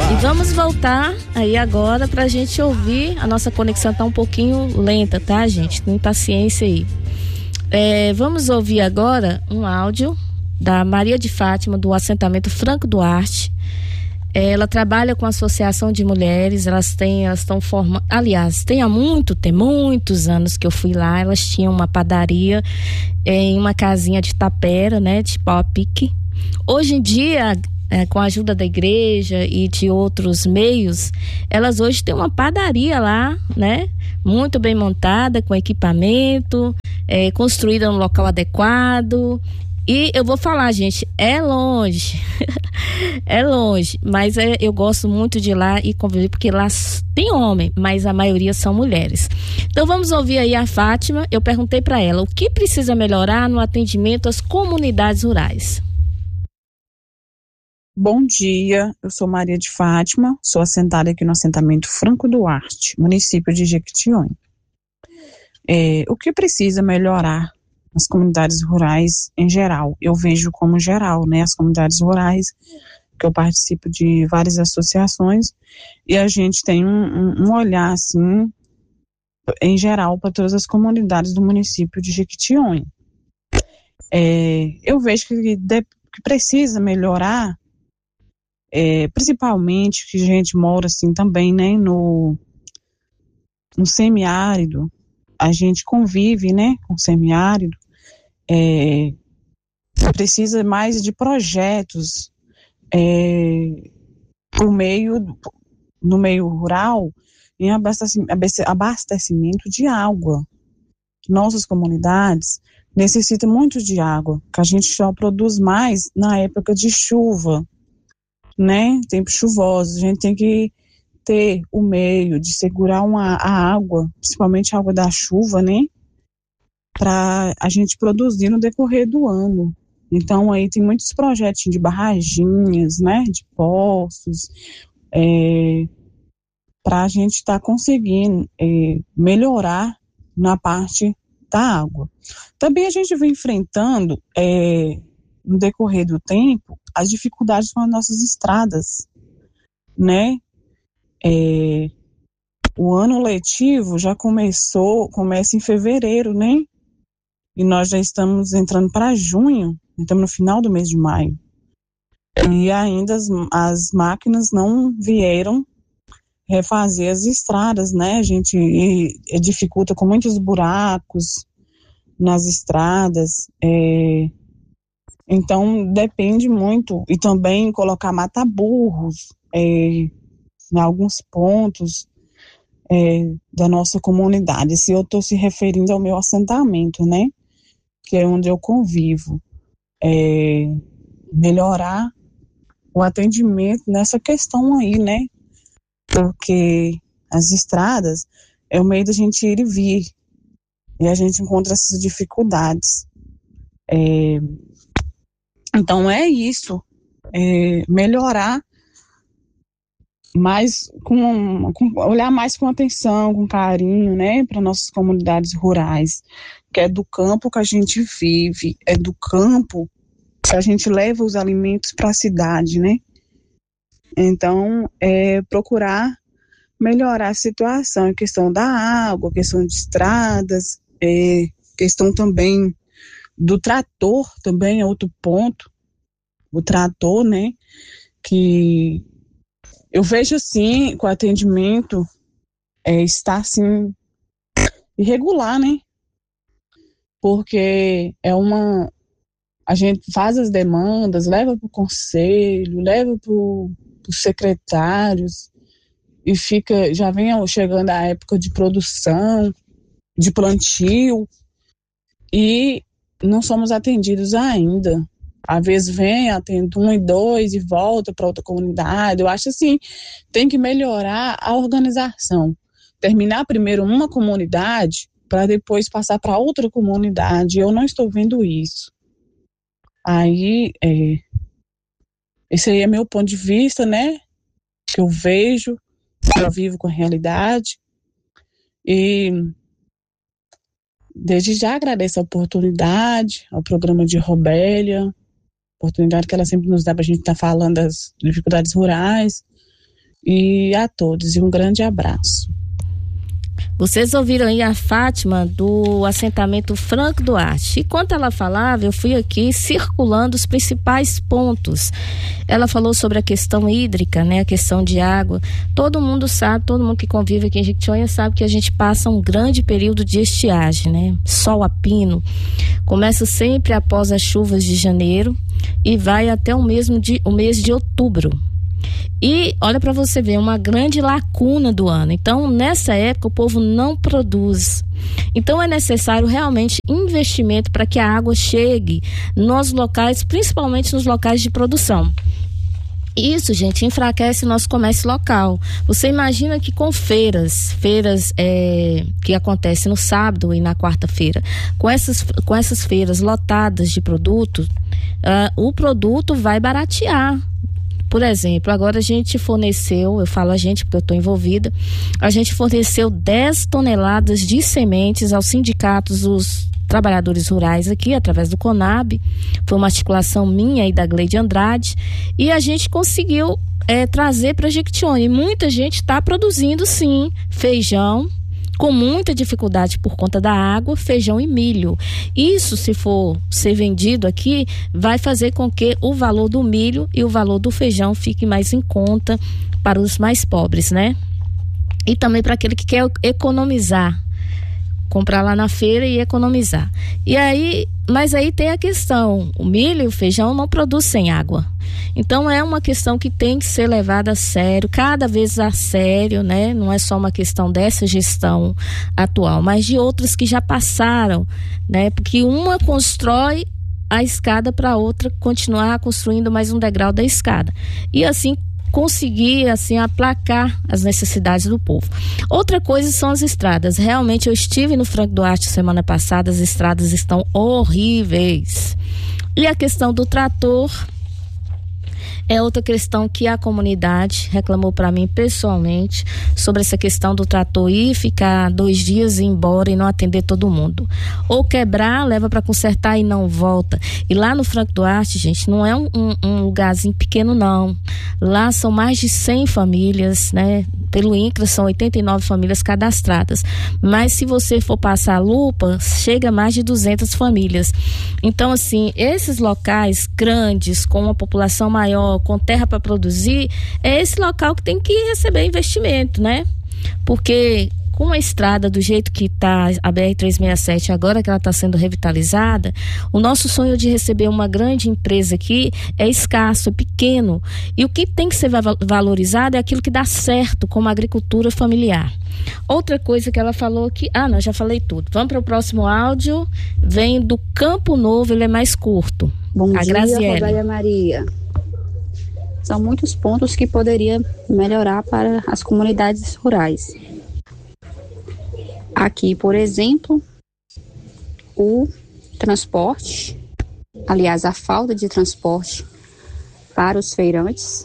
E vamos voltar aí agora pra gente ouvir. A nossa conexão tá um pouquinho lenta, tá, gente? Tem paciência aí. Vamos ouvir agora um áudio da Maria de Fátima, do assentamento Franco Duarte. Ela trabalha com a Associação de Mulheres. Elas estão formando. Aliás, tem muitos anos que eu fui lá. Elas tinham uma padaria em uma casinha de tapera, né? De pau a pique. Hoje em dia, com a ajuda da igreja e de outros meios, elas hoje têm uma padaria lá, né? Muito bem montada, com equipamento, construída no local adequado. E eu vou falar, gente, é longe, é longe, mas eu gosto muito de ir lá e conviver, porque lá tem homem, mas a maioria são mulheres. Então vamos ouvir aí a Fátima. Eu perguntei para ela o que precisa melhorar no atendimento às comunidades rurais. Bom dia, eu sou Maria de Fátima, sou assentada aqui no assentamento Franco Duarte, município de Jequitinhonha. O que precisa melhorar nas comunidades rurais em geral? Eu vejo como geral, né? As comunidades rurais, que eu participo de várias associações, e a gente tem um olhar, assim, em geral, para todas as comunidades do município de Jequitinhonha. Eu vejo que precisa melhorar, principalmente que a gente mora assim também, né, no semiárido. A gente convive, né, com o semiárido. Precisa mais de projetos no meio rural, em abastecimento de água. Nossas comunidades necessitam muito de água, que a gente só produz mais na época de chuva, né? Tempos chuvosos. A gente tem que ter o meio de segurar a água, principalmente a água da chuva, né? Para a gente produzir no decorrer do ano. Então aí tem muitos projetos de barraginhas, né? De poços, para a gente estar conseguindo melhorar na parte da água. Também a gente vem enfrentando, no decorrer do tempo, as dificuldades com as nossas estradas, né? O ano letivo já começa em fevereiro, né? E nós já estamos entrando para junho, estamos no final do mês de maio. E ainda as máquinas não vieram refazer as estradas, né? A gente dificulta com muitos buracos nas estradas, então depende muito, e também colocar mata-burros em alguns pontos da nossa comunidade. Se eu estou se referindo ao meu assentamento, né, que é onde eu convivo, melhorar o atendimento nessa questão aí, né, porque as estradas é o meio da gente ir e vir, e a gente encontra essas dificuldades. Então é isso, melhorar mais, olhar mais com atenção, com carinho, né, para nossas comunidades rurais, que é do campo que a gente vive, é do campo que a gente leva os alimentos para a cidade, né? Então, procurar melhorar a situação, a questão da água, a questão de estradas, questão também do trator, também é outro ponto, o trator, né, que eu vejo assim, com o atendimento está assim irregular, né? Porque a gente faz as demandas, leva para o conselho, leva para os secretários, e já vem chegando a época de produção, de plantio, e não somos atendidos ainda. Às vezes vem, atende 1 e 2 e volta para outra comunidade. Eu acho assim, tem que melhorar a organização. Terminar primeiro uma comunidade para depois passar para outra comunidade. Eu não estou vendo isso. Aí, esse aí é meu ponto de vista, né? Que eu vejo, eu vivo com a realidade. E desde já agradeço a oportunidade, ao programa de Robélia, oportunidade que ela sempre nos dá para a gente estar falando das dificuldades rurais. e a todos, e um grande abraço. Vocês ouviram aí a Fátima do assentamento Franco Duarte. E enquanto ela falava, eu fui aqui circulando os principais pontos. Ela falou sobre a questão hídrica, né? A questão de água. Todo mundo sabe, todo mundo que convive aqui em Jequitinhonha sabe que a gente passa um grande período de estiagem, né? Sol a pino. Começa sempre após as chuvas de janeiro e vai até o mês de outubro. E olha para você ver, uma grande lacuna do ano. Então, nessa época, o povo não produz. Então, é necessário realmente investimento para que a água chegue nos locais, principalmente nos locais de produção. Isso, gente, enfraquece o nosso comércio local. Você imagina que com feiras que acontecem no sábado e na quarta-feira, com essas feiras lotadas de produtos, o produto vai baratear. Por exemplo, agora a gente forneceu, eu falo a gente porque eu estou envolvida, a gente forneceu 10 toneladas de sementes aos sindicatos dos trabalhadores rurais aqui, através do CONAB. Foi uma articulação minha e da Gleide Andrade, e a gente conseguiu trazer para Jequitinhonha. E muita gente está produzindo, sim, feijão, com muita dificuldade por conta da água, feijão e milho. Isso, se for ser vendido aqui, vai fazer com que o valor do milho e o valor do feijão fique mais em conta para os mais pobres, né? E também para aquele que quer economizar, comprar lá na feira e economizar. Mas aí tem a questão, o milho e o feijão não produzem sem água. Então é uma questão que tem que ser levada a sério, cada vez a sério, né? Não é só uma questão dessa gestão atual, mas de outras que já passaram, né? Porque uma constrói a escada para a outra continuar construindo mais um degrau da escada. E assim conseguir aplacar as necessidades do povo. Outra coisa são as estradas. Realmente eu estive no Franco Duarte semana passada, as estradas estão horríveis. E a questão do trator é outra questão que a comunidade reclamou para mim pessoalmente, sobre essa questão do trator ir ficar 2 dias e ir embora e não atender todo mundo. Ou quebrar, leva para consertar e não volta. E lá no Franco Duarte, gente, não é um lugarzinho pequeno, não. Lá são mais de 100 famílias, né? Pelo INCRA são 89 famílias cadastradas. Mas se você for passar a lupa, chega a mais de 200 famílias. Então, assim, esses locais grandes, com uma população maior, com terra para produzir, é esse local que tem que receber investimento, né? Porque com a estrada do jeito que está a BR-367, agora que ela está sendo revitalizada, o nosso sonho de receber uma grande empresa aqui é escasso, é pequeno. E o que tem que ser valorizado é aquilo que dá certo, como a agricultura familiar. Outra coisa que ela falou aqui, não, já falei tudo. Vamos para o próximo áudio, vem do Campo Novo, ele é mais curto. Bom dia, Graziele. Rosália Maria. São muitos pontos que poderia melhorar para as comunidades rurais. Aqui, por exemplo, o transporte, aliás, a falta de transporte para os feirantes.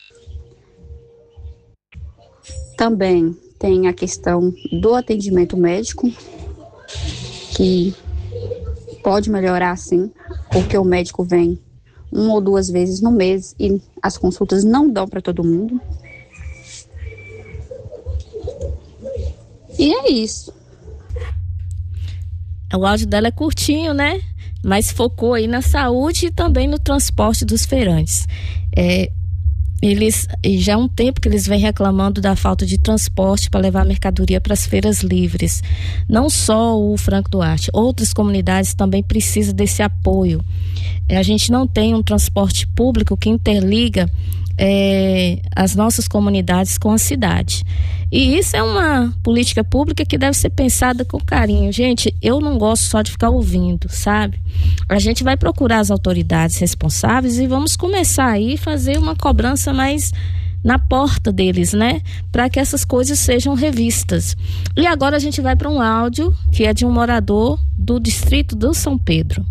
Também tem a questão do atendimento médico, que pode melhorar sim, porque o médico vem 1 ou 2 vezes no mês e as consultas não dão para todo mundo. E é isso. O áudio dela é curtinho, né? Mas focou aí na saúde e também no transporte dos feirantes. Eles já há um tempo que eles vêm reclamando da falta de transporte para levar mercadoria para as feiras livres. Não só o Franco Duarte, outras comunidades também precisam desse apoio. A gente não tem um transporte público que interliga as nossas comunidades com a cidade. E isso é uma política pública que deve ser pensada com carinho. Gente, eu não gosto só de ficar ouvindo, sabe? A gente vai procurar as autoridades responsáveis e vamos começar aí a fazer uma cobrança mais na porta deles, né? Para que essas coisas sejam revistas. E agora a gente vai para um áudio que é de um morador do distrito do São Pedro.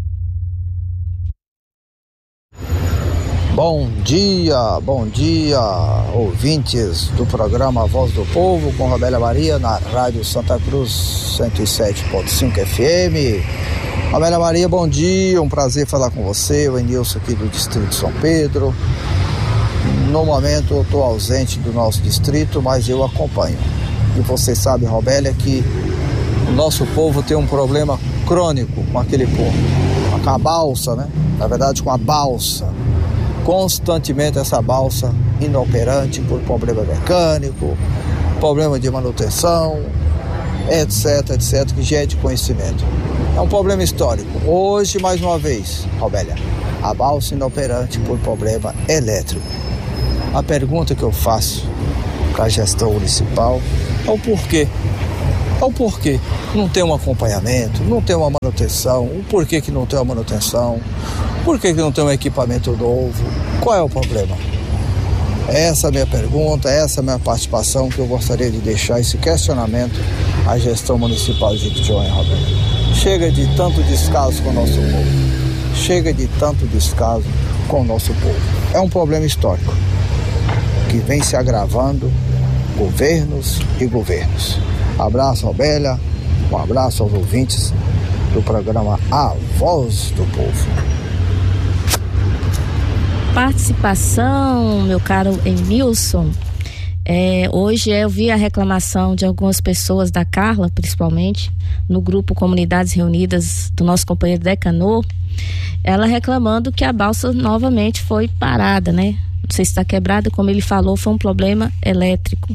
Bom dia, ouvintes do programa Voz do Povo, com Roberta Maria, na Rádio Santa Cruz 107.5 FM. Roberta Maria, bom dia, um prazer falar com você, o Enilson aqui do Distrito de São Pedro. No momento eu estou ausente do nosso distrito, mas eu acompanho. E você sabe, Robélia, que o nosso povo tem um problema crônico com aquele povo, com a balsa, né? Na verdade, com a balsa. Constantemente essa balsa inoperante por problema mecânico, problema de manutenção, etc, que já é de conhecimento. É um problema histórico. Hoje, mais uma vez, Robélia, a balsa inoperante por problema elétrico. A pergunta que eu faço para a gestão municipal é o porquê. É o porquê. Não tem um acompanhamento, não tem uma manutenção. O porquê que não tem uma manutenção? Por que não tem um equipamento novo? Qual é o problema? Essa é a minha pergunta, essa é a minha participação, que eu gostaria de deixar esse questionamento à gestão municipal de Jequitinhonha, Roberto. Chega de tanto descaso com o nosso povo. Chega de tanto descaso com o nosso povo. É um problema histórico que vem se agravando, governos e governos. Abraço, Robélia, um abraço aos ouvintes do programa A Voz do Povo. Participação, meu caro Emilson. Hoje eu vi a reclamação de algumas pessoas, da Carla principalmente, no grupo Comunidades Reunidas do nosso companheiro Decanô, ela reclamando que a balsa novamente foi parada, né? Não sei se está quebrada, como ele falou, foi um problema elétrico.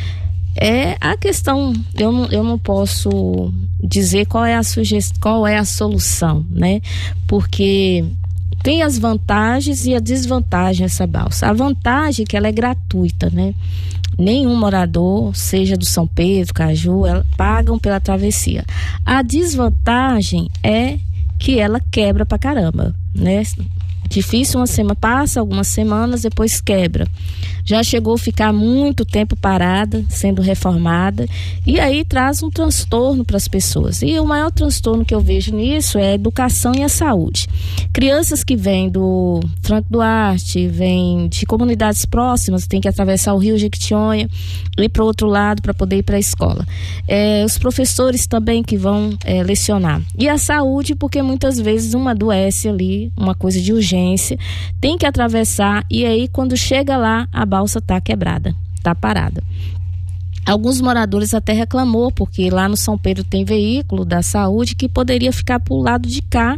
A questão, eu não posso dizer qual é a solução, né? Porque tem as vantagens e a desvantagem dessa balsa. A vantagem é que ela é gratuita, né? Nenhum morador, seja do São Pedro, Caju, pagam pela travessia. A desvantagem é que ela quebra pra caramba, né? Difícil, passa algumas semanas, depois quebra. Já chegou a ficar muito tempo parada, sendo reformada, e aí traz um transtorno para as pessoas. E o maior transtorno que eu vejo nisso é a educação e a saúde. Crianças que vêm do Franco Duarte, vêm de comunidades próximas, tem que atravessar o rio Jequitinhonha, ir para o outro lado para poder ir para a escola. Os professores também que vão lecionar. E a saúde, porque muitas vezes uma adoece ali, uma coisa de urgência, tem que atravessar, e aí quando chega lá a balsa está quebrada, está parada. Alguns moradores até reclamou, porque lá no São Pedro tem veículo da saúde que poderia ficar pro lado de cá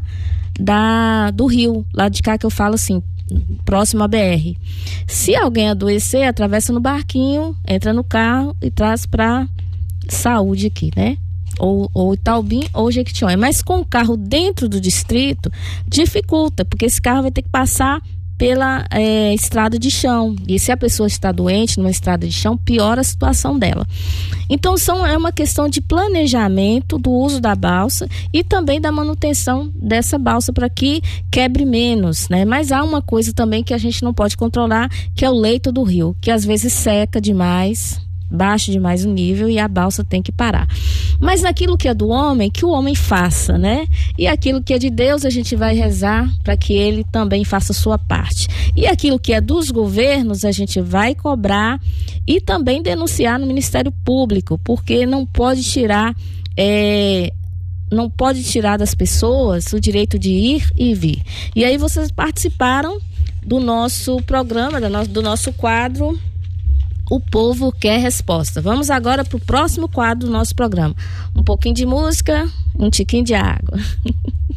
do rio, lado de cá que eu falo assim, próximo à BR. Se alguém adoecer, atravessa no barquinho, entra no carro e traz para saúde aqui, né? Ou Itaubim ou Jequitinhonha. Mas com o carro dentro do distrito dificulta, porque esse carro vai ter que passar pela estrada de chão, e se a pessoa está doente numa estrada de chão, piora a situação dela. Então é uma questão de planejamento do uso da balsa e também da manutenção dessa balsa para que quebre menos, né? Mas há uma coisa também que a gente não pode controlar, que é o leito do rio, que às vezes seca demais, baixa demais o nível, e a balsa tem que parar. Mas naquilo que é do homem, que o homem faça, né? E aquilo que é de Deus, a gente vai rezar para que ele também faça a sua parte. E aquilo que é dos governos, a gente vai cobrar e também denunciar no Ministério Público, porque não pode tirar das pessoas o direito de ir e vir. E aí vocês participaram do nosso programa, do nosso quadro O Povo Quer Resposta. Vamos agora para o próximo quadro do nosso programa. Um pouquinho de música, um tiquinho de água.